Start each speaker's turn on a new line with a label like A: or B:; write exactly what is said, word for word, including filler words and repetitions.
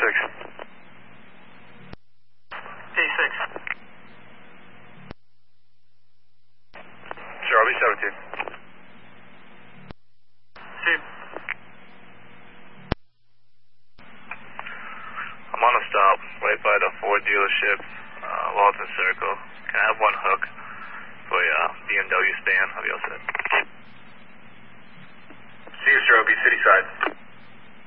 A: six.
B: D six.
A: Charlie seventeen.
B: Two.
A: I'm on a stop right by the Ford dealership, uh, Walton Circle. Can I have one hook for a uh, B M W span? I'll be all set.
C: See you, Strobe, City side.